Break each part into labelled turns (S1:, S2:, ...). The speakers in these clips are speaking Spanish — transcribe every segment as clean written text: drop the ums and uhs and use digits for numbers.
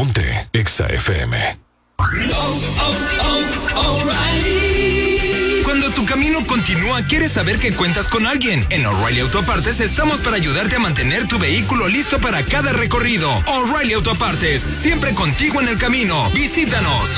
S1: Ponte Exa FM.
S2: Cuando tu camino continúa, quieres saber que cuentas con alguien. En O'Reilly Autopartes estamos para ayudarte a mantener tu vehículo listo para cada recorrido. O'Reilly Autopartes, siempre contigo en el camino. Visítanos.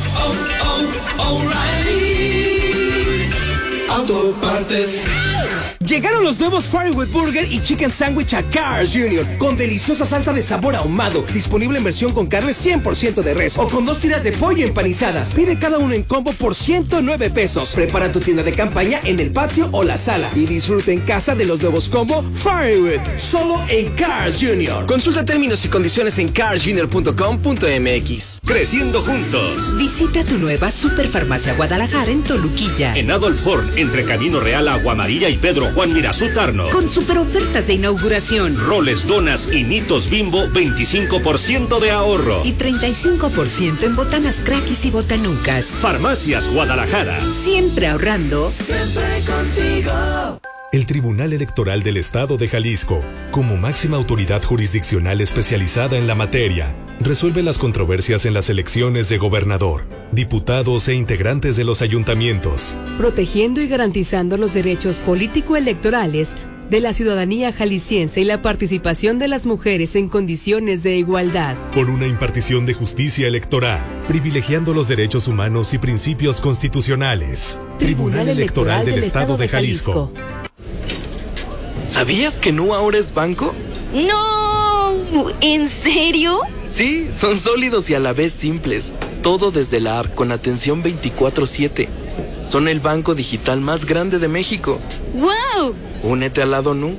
S3: O'Reilly Autopartes.
S4: Llegaron los nuevos Firewood Burger y Chicken Sandwich a Carl's Jr. con deliciosa salsa de sabor ahumado, disponible en versión con carne 100% de res o con 2 tiras de pollo empanizadas. Pide cada uno en combo por 109 pesos. Prepara tu tienda de campaña en el patio o la sala y disfruta en casa de los nuevos combo Firewood, solo en Carl's Jr. Consulta términos y condiciones en carlsjr.com.mx.
S5: Creciendo juntos.
S6: Visita tu nueva Superfarmacia Guadalajara en Toluquilla.
S5: En Adolf Horn, entre Camino Real, Agua Amarilla y Pedro Juan Mirazú Tarno.
S6: Con super ofertas de inauguración.
S5: Roles, donas y Nitos Bimbo, 25% de ahorro.
S6: Y 35% en botanas Crackis y botanucas.
S5: Farmacias Guadalajara.
S6: Siempre ahorrando.
S3: Siempre contigo.
S1: El Tribunal Electoral del Estado de Jalisco, como máxima autoridad jurisdiccional especializada en la materia, resuelve las controversias en las elecciones de gobernador, diputados e integrantes de los ayuntamientos,
S7: protegiendo y garantizando los derechos político-electorales de la ciudadanía jalisciense y la participación de las mujeres en condiciones de igualdad.
S1: Por una impartición de justicia electoral, privilegiando los derechos humanos y principios constitucionales.
S7: Tribunal Electoral del Estado de Jalisco.
S8: ¿Sabías que Nu ahora es banco?
S9: ¡No! ¿En serio?
S8: Sí, son sólidos y a la vez simples. Todo desde la app con atención 24/7. Son el banco digital más grande de México.
S9: ¡Wow!
S8: Únete al lado Nu.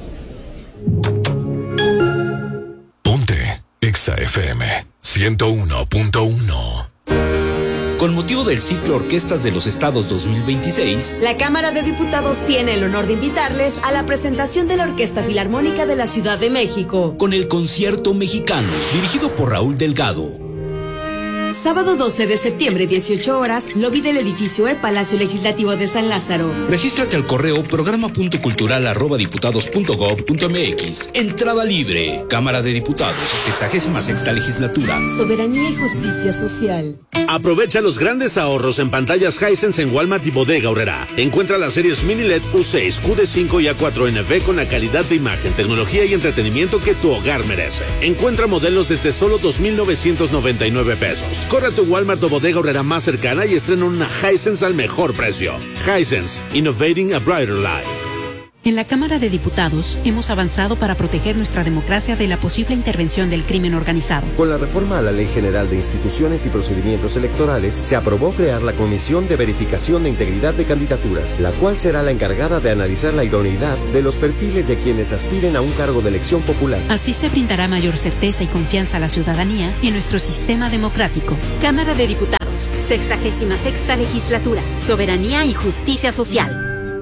S1: Ponte Exa FM 101.1.
S10: Con motivo del ciclo Orquestas de los Estados 2026,
S11: la Cámara de Diputados tiene el honor de invitarles a la presentación de la Orquesta Filarmónica de la Ciudad de México,
S10: con el Concierto Mexicano, dirigido por Raúl Delgado.
S11: Sábado 12 de septiembre, 18 horas, lobby del edificio Palacio Legislativo de San Lázaro.
S10: Regístrate al correo programa.cultural@diputados.gov.mx. Entrada libre. Cámara de Diputados, 66ª legislatura.
S11: Soberanía y justicia social.
S5: Aprovecha los grandes ahorros en pantallas Hisense en Walmart y Bodega Aurrerá. Encuentra las series Mini LED U6, QD5 y A4 NV con la calidad de imagen, tecnología y entretenimiento que tu hogar merece. Encuentra modelos desde solo 2,999 pesos. Corre a tu Walmart o Bodega Aurrerá más cercana y estrena una Hisense al mejor precio. Hisense, innovating a brighter life.
S12: En la Cámara de Diputados hemos avanzado para proteger nuestra democracia de la posible intervención del crimen organizado.
S13: Con la reforma a la Ley General de Instituciones y Procedimientos Electorales, se aprobó crear la Comisión de Verificación de Integridad de Candidaturas, la cual será la encargada de analizar la idoneidad de los perfiles de quienes aspiren a un cargo de elección popular.
S12: Así se brindará mayor certeza y confianza a la ciudadanía en nuestro sistema democrático.
S14: Cámara de Diputados, 66ª legislatura, soberanía y justicia social.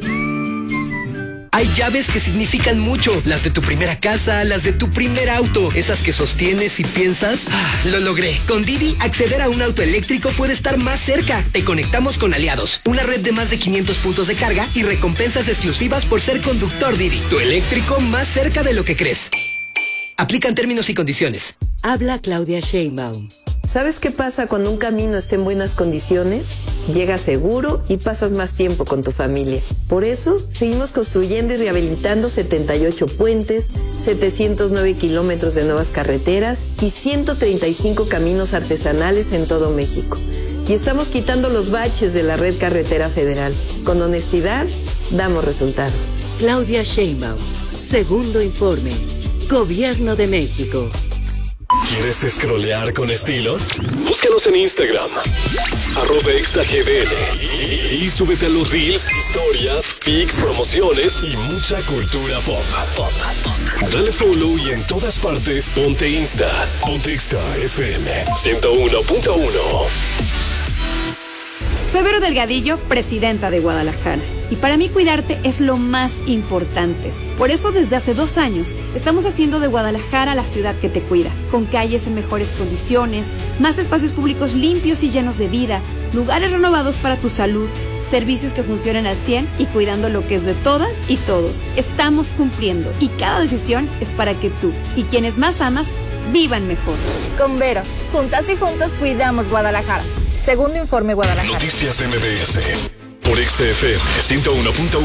S15: Hay llaves que significan mucho, las de tu primera casa, las de tu primer auto, esas que sostienes y piensas, lo logré. Con Didi, acceder a un auto eléctrico puede estar más cerca. Te conectamos con aliados, una red de más de 500 puntos de carga y recompensas exclusivas por ser conductor Didi. Tu eléctrico más cerca de lo que crees. Aplican términos y condiciones.
S16: Habla Claudia Sheinbaum. ¿Sabes qué pasa cuando un camino está en buenas condiciones? Llegas seguro y pasas más tiempo con tu familia. Por eso, seguimos construyendo y rehabilitando 78 puentes, 709 kilómetros de nuevas carreteras y 135 caminos artesanales en todo México. Y estamos quitando los baches de la red carretera federal. Con honestidad, damos resultados.
S17: Claudia Sheinbaum, segundo informe. Gobierno de México.
S1: ¿Quieres scrollear con estilo? Búscanos en Instagram, @exagdl y súbete a los reels, historias, pics, promociones y mucha cultura pop. Dale follow y en todas partes ponte Insta. Ponte Exa FM 101.1.
S18: Soy Vero Delgadillo, presidenta de Guadalajara. Y para mí cuidarte es lo más importante. Por eso desde hace 2 años estamos haciendo de Guadalajara la ciudad que te cuida, con calles en mejores condiciones, más espacios públicos limpios y llenos de vida, lugares renovados para tu salud, servicios que funcionan al 100 y cuidando lo que es de todas y todos. Estamos cumpliendo y cada decisión es para que tú y quienes más amas vivan mejor.
S19: Con Vero, juntas y juntos cuidamos Guadalajara. Segundo informe Guadalajara.
S1: Noticias MBS por XFM 101.1.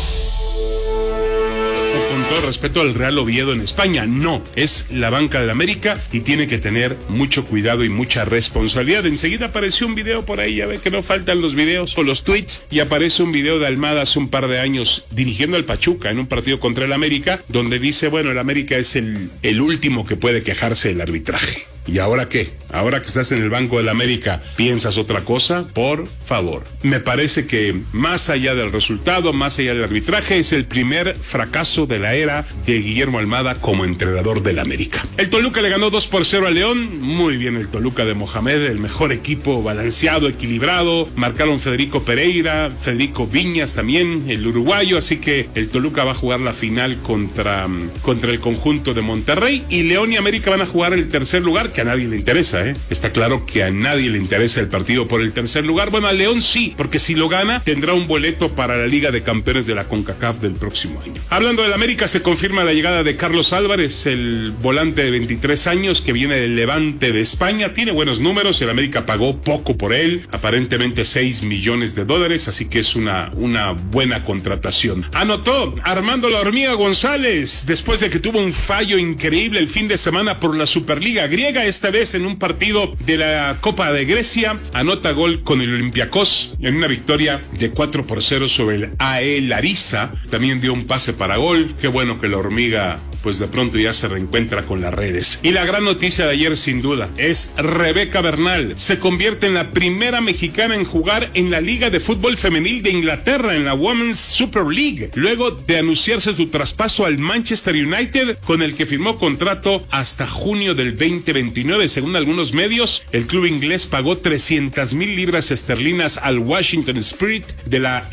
S20: Con todo respeto al Real Oviedo en España, no, es la banca del América y tiene que tener mucho cuidado y mucha responsabilidad. Enseguida apareció un video por ahí, ya ve que no faltan los videos o los tweets, y aparece un video de Almada hace un par de años dirigiendo al Pachuca en un partido contra el América, donde dice, bueno, el América es el último que puede quejarse del arbitraje. ¿Y ahora qué? Ahora que estás en el Banco del América, ¿piensas otra cosa? Por favor. Me parece que más allá del resultado, más allá del arbitraje, es el primer fracaso de la era de Guillermo Almada como entrenador del América. El Toluca le ganó 2-0 a León. Muy bien el Toluca de Mohamed, el mejor equipo, balanceado, equilibrado. Marcaron Federico Pereira, Federico Viñas también, el uruguayo. Así que el Toluca va a jugar la final contra el conjunto de Monterrey. Y León y América van a jugar el tercer lugar, que a nadie le interesa, ¿eh? Está claro que a nadie le interesa el partido por el tercer lugar. Bueno, a León sí, porque si lo gana, tendrá un boleto para la Liga de Campeones de la CONCACAF del próximo año. Hablando del América, se confirma la llegada de Carlos Álvarez, el volante de 23 años que viene del Levante de España. Tiene buenos números, el América pagó poco por él, aparentemente $6 millones, así que es una buena contratación. Anotó Armando La Hormiga González, después de que tuvo un fallo increíble el fin de semana por la Superliga griega, esta vez en un partido de la Copa de Grecia, anota gol con el Olympiacos en una victoria de 4-0 sobre el AE Larissa. También dio un pase para gol. Qué bueno que la Hormiga pues de pronto ya se reencuentra con las redes. Y la gran noticia de ayer, sin duda, es Rebeca Bernal. Se convierte en la primera mexicana en jugar en la Liga de Fútbol Femenil de Inglaterra, en la Women's Super League, luego de anunciarse su traspaso al Manchester United, con el que firmó contrato hasta junio del 2029. Según algunos medios, el club inglés pagó 300,000 libras esterlinas al Washington Spirit de la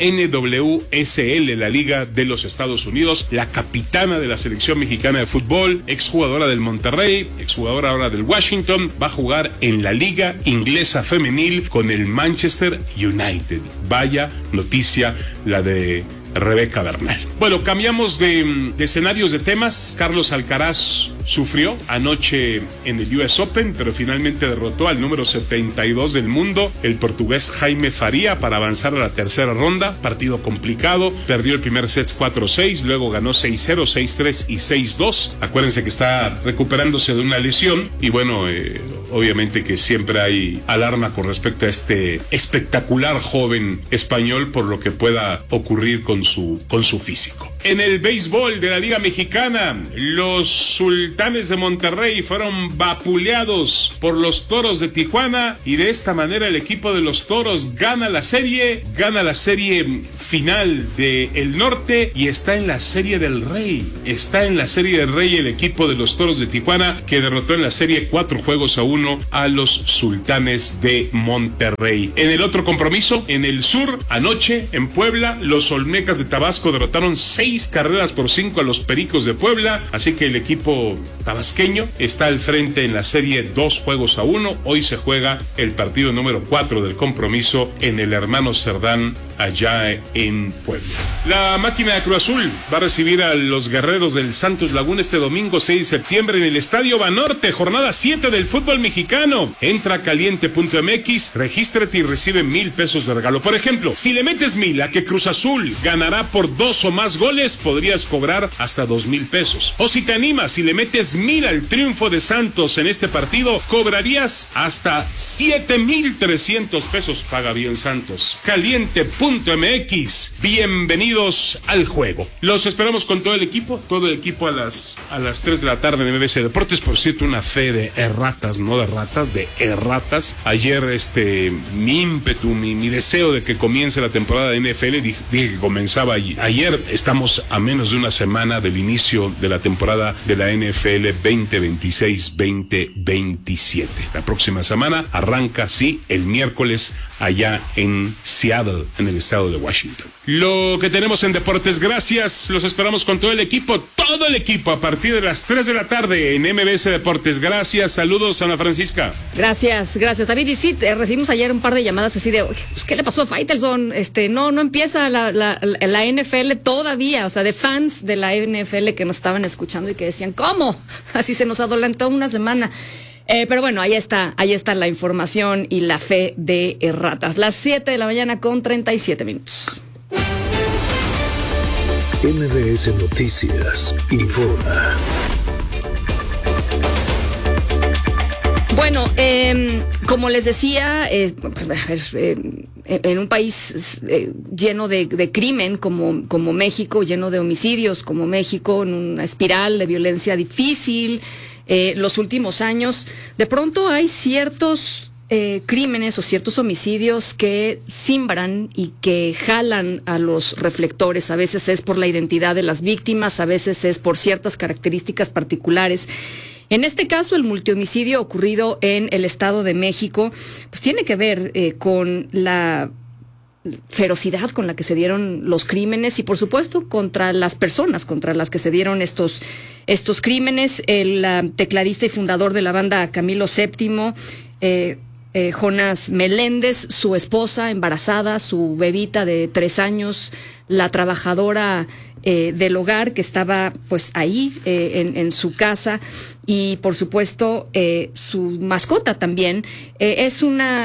S20: NWSL, la Liga de los Estados Unidos. La capitana de la selección mexicana de fútbol, exjugadora del Monterrey, exjugadora ahora del Washington, va a jugar en la Liga Inglesa Femenil con el Manchester United. Vaya noticia la de Rebeca Bernal. Bueno, cambiamos de escenarios, de temas. Carlos Alcaraz sufrió anoche en el US Open, pero finalmente derrotó al número 72 del mundo, el portugués Jaime Faria, para avanzar a la tercera ronda. Partido complicado, perdió el primer set 4-6, luego ganó 6-0, 6-3 y 6-2. Acuérdense que está recuperándose de una lesión y bueno, obviamente que siempre hay alarma con respecto a este espectacular joven español por lo que pueda ocurrir con su físico. En el béisbol de la Liga Mexicana, los Sultanes de Monterrey fueron vapuleados por los Toros de Tijuana y de esta manera el equipo de los Toros gana la serie final del norte y está en la Serie del Rey. Está en la Serie del Rey el equipo de los Toros de Tijuana, que derrotó en la serie 4-1 a los Sultanes de Monterrey. En el otro compromiso, en el sur, anoche en Puebla, los Olmecas de Tabasco derrotaron 6-5 a los Pericos de Puebla, así que el equipo tabasqueño está al frente en la serie 2-1. Hoy se juega el partido número 4 del compromiso en el Hermano Cerdán, allá en Puebla. La máquina de Cruz Azul va a recibir a los Guerreros del Santos Laguna este domingo 6 de septiembre en el Estadio Banorte, jornada 7 del fútbol mexicano. Entra a caliente.mx, regístrate y recibe $1,000 de regalo. Por ejemplo, si le metes 1,000 a que Cruz Azul ganará por 2 o más goles, podrías cobrar hasta $2,000. O si te animas y le metes 1,000 al triunfo de Santos en este partido, cobrarías hasta $7,300. Paga bien Santos. Caliente.mx. Bienvenidos al juego. Los esperamos con todo el equipo a las 3 de la tarde en MBC Deportes. Por cierto, una fe de erratas, no de ratas, de erratas. Ayer mi ímpetu, mi deseo de que comience la temporada de NFL, dije que comenzaba ayer. Estamos a menos de una semana del inicio de la temporada de la NFL 2026-2027. La próxima semana arranca, sí, el miércoles allá en Seattle, en el estado de Washington. Lo que tenemos en deportes, gracias, los esperamos con todo el equipo, a partir de las 3 de la tarde en MBS Deportes. Gracias, saludos, Ana Francisca.
S21: Gracias, David. Y sí, recibimos ayer un par de llamadas así de, pues, ¿qué le pasó a Faitelson? No empieza la NFL todavía, o sea, de fans de la NFL que nos estaban escuchando y que decían, ¿cómo? Así se nos adelantó una semana. Pero bueno, ahí está la información y la fe de ratas. Las 7 de la mañana con 37 minutos.
S1: MBS Noticias informa.
S21: Bueno, como les decía, en un país lleno de crimen como México, lleno de homicidios como México, en una espiral de violencia difícil, los últimos años, de pronto hay ciertos crímenes o ciertos homicidios que simbran y que jalan a los reflectores. A veces es por la identidad de las víctimas, a veces es por ciertas características particulares. En este caso, el multihomicidio ocurrido en el Estado de México, pues tiene que ver con la ferocidad con la que se dieron los crímenes y, por supuesto, contra las personas contra las que se dieron estos crímenes. El tecladista y fundador de la banda Camilo VII, Jonás Meléndez, su esposa embarazada, su bebita de 3 años, la trabajadora del hogar que estaba pues ahí en su casa, y por supuesto su mascota también. Es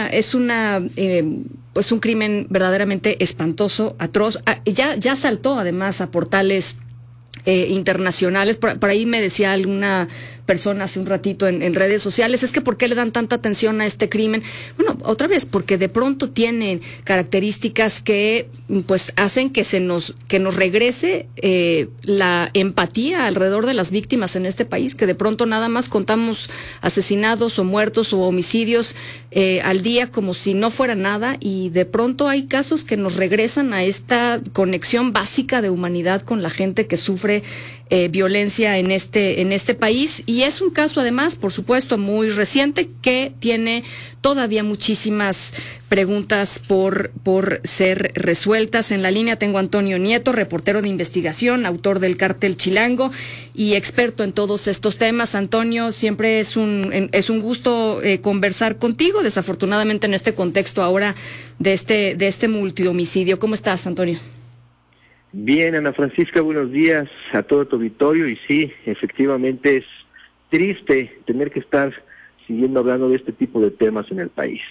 S21: un crimen verdaderamente espantoso, atroz. Ya saltó además a portales internacionales. Por ahí me decía alguna persona hace un ratito en redes sociales, es que ¿por qué le dan tanta atención a este crimen? Bueno, otra vez, porque de pronto tienen características que pues hacen que nos regrese la empatía alrededor de las víctimas en este país, que de pronto nada más contamos asesinados o muertos o homicidios al día como si no fuera nada, y de pronto hay casos que nos regresan a esta conexión básica de humanidad con la gente que sufre violencia en este país. Y es un caso además, por supuesto, muy reciente, que tiene todavía muchísimas preguntas por ser resueltas. En la línea tengo a Antonio Nieto, reportero de investigación, autor del Cártel Chilango y experto en todos estos temas. Antonio, siempre es un gusto conversar contigo, desafortunadamente en este contexto ahora de este multihomicidio. ¿Cómo estás, Antonio?
S22: Bien, Ana Francisca, buenos días a todo tu auditorio. Y sí, efectivamente es triste tener que estar siguiendo hablando de este tipo de temas en el país.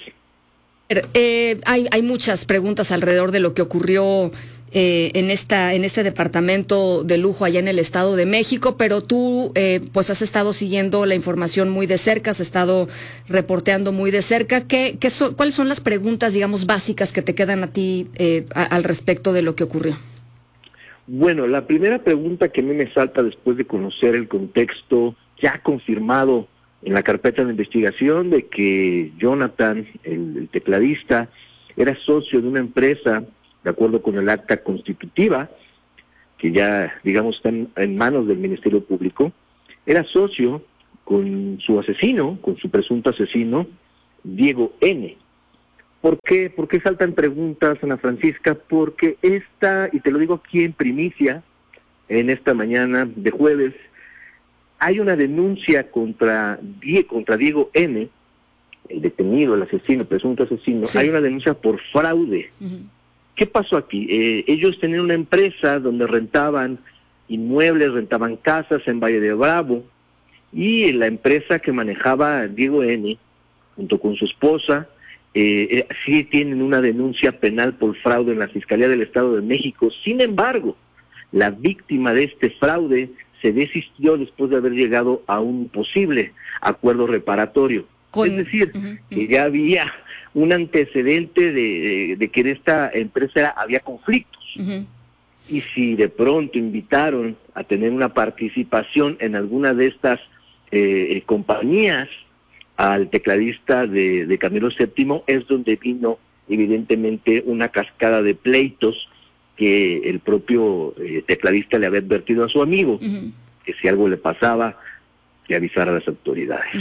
S21: Hay muchas preguntas alrededor de lo que ocurrió en este departamento de lujo allá en el Estado de México, pero tú pues has estado siguiendo la información muy de cerca, has estado reporteando muy de cerca. ¿Cuáles son las preguntas, digamos, básicas que te quedan a ti al respecto de lo que ocurrió?
S22: Bueno, la primera pregunta que a mí me salta después de conocer el contexto ya confirmado en la carpeta de investigación de que Jonathan, el tecladista, era socio de una empresa, de acuerdo con el acta constitutiva, que ya, digamos, está en manos del Ministerio Público, era socio con su asesino, con su presunto asesino, Diego N. ¿Por qué saltan preguntas, Ana Francisca? Porque y te lo digo aquí en primicia, en esta mañana de jueves, hay una denuncia contra Diego N., el detenido, el asesino, presunto asesino. Sí. Hay una denuncia por fraude. Uh-huh. ¿Qué pasó aquí? Ellos tenían una empresa donde rentaban inmuebles, rentaban casas en Valle de Bravo, y la empresa que manejaba Diego N., junto con su esposa, sí tienen una denuncia penal por fraude en la Fiscalía del Estado de México. Sin embargo, la víctima de este fraude se desistió después de haber llegado a un posible acuerdo reparatorio. Es decir, que ya había un antecedente de que en esta empresa había conflictos. Uh-huh. Y si de pronto invitaron a tener una participación en alguna de estas compañías al tecladista de Camilo VII, es donde vino evidentemente una cascada de pleitos que el propio tecladista le había advertido a su amigo, uh-huh, que si algo le pasaba, que avisara a las autoridades.
S21: Uh-huh.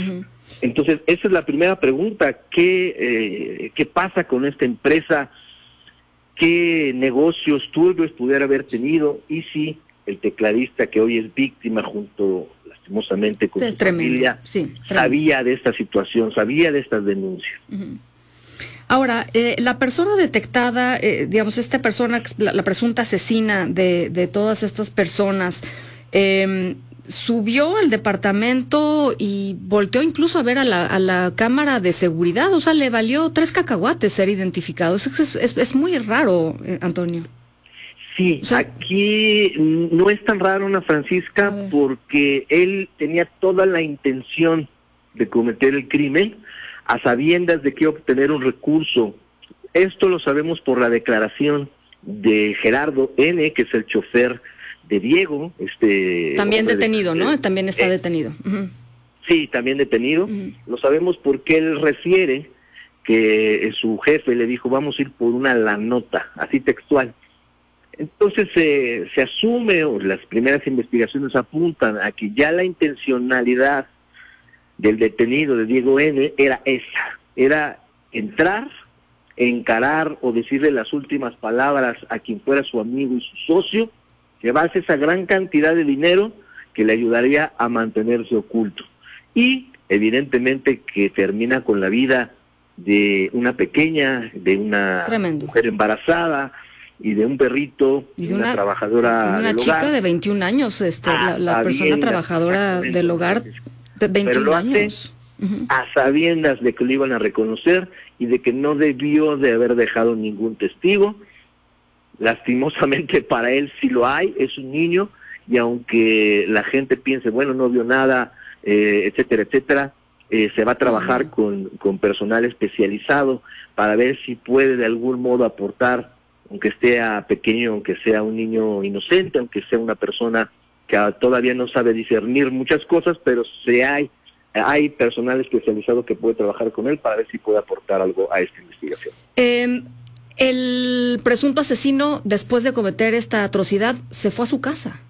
S22: Entonces, esa es la primera pregunta. ¿Qué pasa con esta empresa? ¿Qué negocios turbios pudiera haber tenido? Y si el tecladista que hoy es víctima junto, lastimosamente, con su familia, sabía de esta situación, sabía de estas denuncias.
S21: Ahora, la persona detectada, digamos, esta persona, la presunta asesina de todas estas personas, subió al departamento y volteó incluso a ver a la cámara de seguridad. O sea, le valió 3 cacahuates ser identificado. Es muy raro, Antonio.
S22: Sí, o sea, aquí no es tan raro, Ana Francisca, porque él tenía toda la intención de cometer el crimen a sabiendas de que iba a obtener un recurso. Esto lo sabemos por la declaración de Gerardo N., que es el chofer de Diego.
S21: También detenido, ¿no? También está detenido.
S22: Sí, también detenido. Lo sabemos porque él refiere que su jefe le dijo, vamos a ir por una la nota, así textual. Entonces se asume, o las primeras investigaciones apuntan a que ya la intencionalidad del detenido de Diego N. era esa, era entrar, encarar o decirle las últimas palabras a quien fuera su amigo y su socio, llevarse esa gran cantidad de dinero que le ayudaría a mantenerse oculto. Y evidentemente que termina con la vida de una pequeña, de una mujer embarazada y de un perrito, y de una trabajadora
S21: una
S22: del
S21: chica
S22: hogar.
S21: De 21 años, la persona trabajadora del hogar de 21 años.
S22: A sabiendas de que lo iban a reconocer y de que no debió de haber dejado ningún testigo. Lastimosamente para él sí lo hay, es un niño, y aunque la gente piense, bueno, no vio nada, etcétera, etcétera, se va a trabajar con personal especializado para ver si puede de algún modo aportar, aunque esté pequeño, aunque sea un niño inocente, aunque sea una persona que todavía no sabe discernir muchas cosas, pero hay personal especializado que puede trabajar con él para ver si puede aportar algo a esta investigación.
S21: El presunto asesino, después de cometer esta atrocidad, se fue a su casa.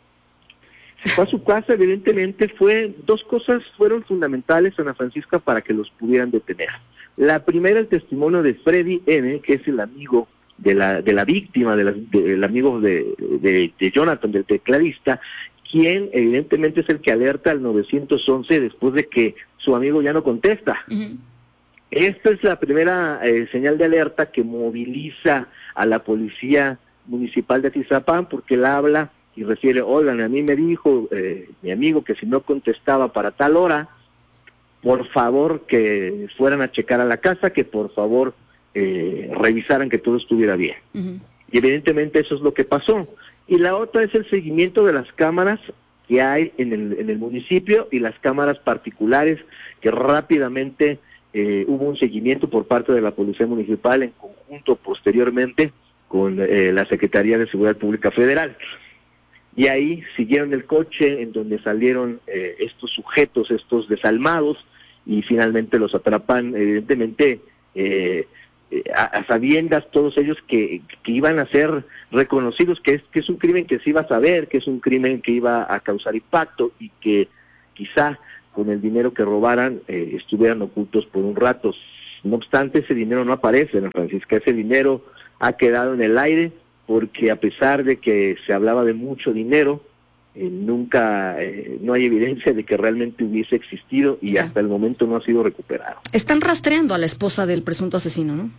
S22: Se fue a su casa, evidentemente. Dos cosas fueron fundamentales, Ana Francisca, para que los pudieran detener. La primera, el testimonio de Freddy N., que es el amigo de la víctima, del amigo de Jonathan, del tecladista, quien evidentemente es el que alerta al 911 después de que su amigo ya no contesta. Esta es la primera señal de alerta que moviliza a la policía municipal de Atizapán, porque él habla y refiere, oigan, a mí me dijo mi amigo que si no contestaba para tal hora, por favor que fueran a checar a la casa, que por favor revisaran que todo estuviera bien. Y evidentemente eso es lo que pasó. Y la otra es el seguimiento de las cámaras que hay en el municipio y las cámaras particulares que rápidamente hubo un seguimiento por parte de la Policía Municipal en conjunto posteriormente con la Secretaría de Seguridad Pública Federal. Y ahí siguieron el coche en donde salieron estos sujetos, estos desalmados, y finalmente los atrapan, evidentemente, a sabiendas todos ellos que iban a ser reconocidos, que es un crimen que se iba a saber, que es un crimen que iba a causar impacto y que quizá con el dinero que robaran estuvieran ocultos por un rato. No obstante, ese dinero no aparece, Ana Francisca, ese dinero ha quedado en el aire porque a pesar de que se hablaba de mucho dinero, nunca, no hay evidencia de que realmente hubiese existido y hasta el momento no ha sido recuperado.
S21: Están rastreando a la esposa del presunto asesino, ¿no?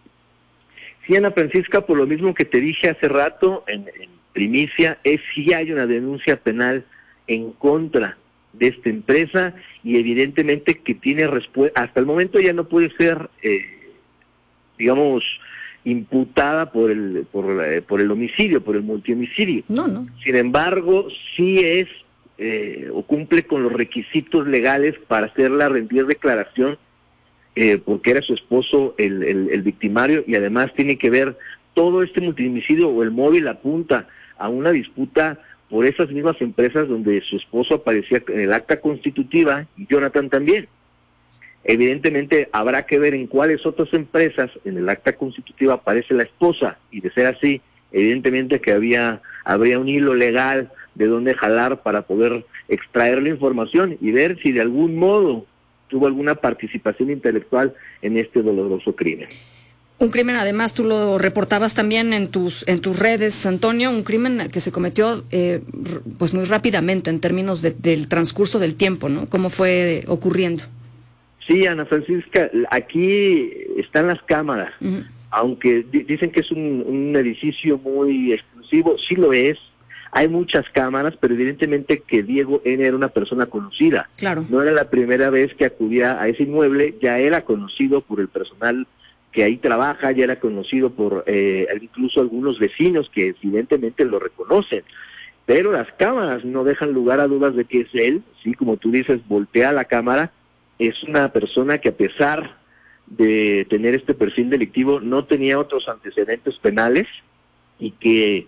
S22: Sí, Ana Francisca, por lo mismo que te dije hace rato en primicia, sí hay una denuncia penal en contra de esta empresa y evidentemente que tiene respuesta, hasta el momento ya no puede ser, digamos, imputada por el homicidio, por el multihomicidio.
S21: No.
S22: Sin embargo, sí es o cumple con los requisitos legales para hacerla rendir declaración, porque era su esposo el victimario, y además tiene que ver todo este multihomicidio o el móvil apunta a una disputa por esas mismas empresas donde su esposo aparecía en el acta constitutiva y Jonathan también. Evidentemente habrá que ver en cuáles otras empresas en el acta constitutiva aparece la esposa, y de ser así, evidentemente que habría un hilo legal de dónde jalar para poder extraer la información y ver si de algún modo tuvo alguna participación intelectual en este doloroso crimen.
S21: Un crimen, además, tú lo reportabas también en tus redes, Antonio, un crimen que se cometió pues muy rápidamente en términos del transcurso del tiempo, ¿no? ¿Cómo fue ocurriendo?
S22: Sí, Ana Francisca, aquí están las cámaras, aunque dicen que es un edificio muy exclusivo, sí lo es. Hay muchas cámaras, pero evidentemente que Diego N. era una persona conocida.
S21: Claro.
S22: No era la primera vez que acudía a ese inmueble, ya era conocido por el personal que ahí trabaja, ya era conocido por incluso algunos vecinos que evidentemente lo reconocen. Pero las cámaras no dejan lugar a dudas de que es él, sí, como tú dices, voltea la cámara, es una persona que a pesar de tener este perfil delictivo no tenía otros antecedentes penales y que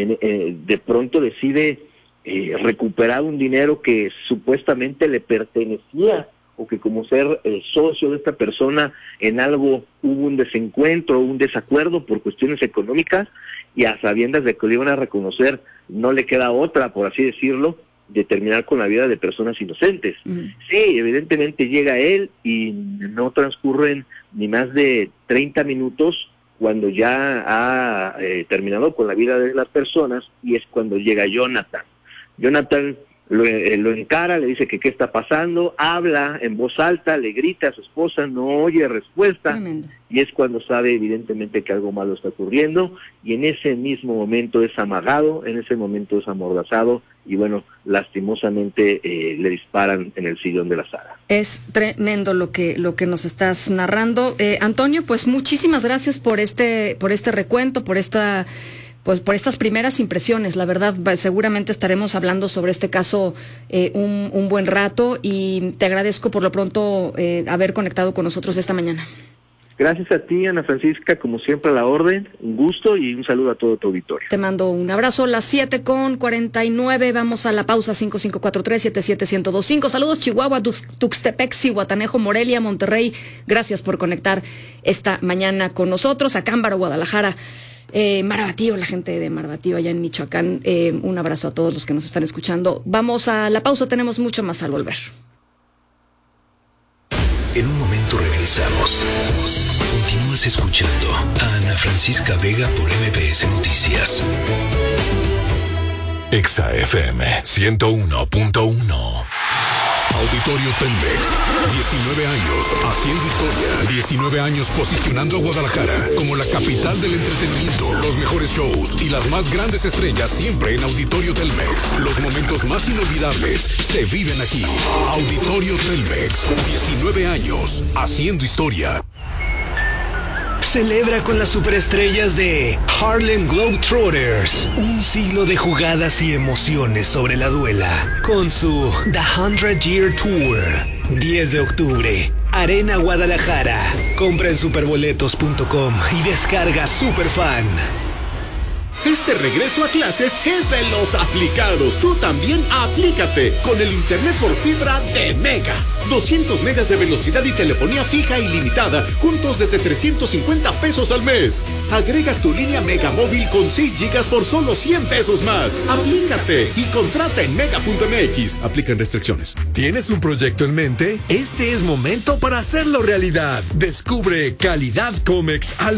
S22: de pronto decide recuperar un dinero que supuestamente le pertenecía, o que como ser socio de esta persona en algo hubo un desencuentro, un desacuerdo por cuestiones económicas, y a sabiendas de que lo iban a reconocer, no le queda otra, por así decirlo, de terminar con la vida de personas inocentes. Sí, evidentemente llega él y no transcurren ni más de 30 minutos cuando ya ha terminado con la vida de las personas, y es cuando llega Jonathan. Jonathan lo encara, le dice que qué está pasando, habla en voz alta, le grita a su esposa, no oye respuesta. Tremendo. Y es cuando sabe evidentemente que algo malo está ocurriendo, y en ese mismo momento es amagado, en ese momento es amordazado, y bueno, lastimosamente le disparan en el sillón de la sala.
S21: Es tremendo lo que nos estás narrando. Antonio, pues muchísimas gracias por este recuento, por estas primeras impresiones. La verdad, seguramente estaremos hablando sobre este caso un buen rato, y te agradezco por lo pronto haber conectado con nosotros esta mañana.
S22: Gracias a ti, Ana Francisca, como siempre a la orden, un gusto y un saludo a todo tu auditorio.
S21: Te mando un abrazo. Las 7:49, vamos a la pausa. 5543-77125. Saludos Chihuahua, Tuxtepec, Zihuatanejo, Morelia, Monterrey. Gracias por conectar esta mañana con nosotros. Acámbaro, Guadalajara, Marabatío, la gente de Marabatío allá en Michoacán. Un abrazo a todos los que nos están escuchando. Vamos a la pausa, tenemos mucho más al volver.
S1: En un momento regresamos. Continúas escuchando a Ana Francisca Vega por MBS Noticias. Exa FM 101.1. Auditorio Telmex, 19 años haciendo historia, 19 años posicionando a Guadalajara como la capital del entretenimiento, los mejores shows y las más grandes estrellas siempre en Auditorio Telmex. Los momentos más inolvidables se viven aquí. Auditorio Telmex, 19 años haciendo historia.
S2: Celebra con las superestrellas de Harlem Globetrotters, un siglo de jugadas y emociones sobre la duela, con su The 100 Year Tour. 10 de octubre, Arena Guadalajara. Compra en superboletos.com y descarga Superfan.
S4: Este regreso a clases es de los aplicados. Tú también aplícate con el internet por fibra de Mega. 200 megas de velocidad y telefonía fija ilimitada, juntos desde 350 pesos al mes. Agrega tu línea Mega móvil con 6 gigas por solo 100 pesos más. Aplícate y contrata en mega.mx. Aplican restricciones.
S23: ¿Tienes un proyecto en mente? Este es momento para hacerlo realidad. Descubre Calidad Comex al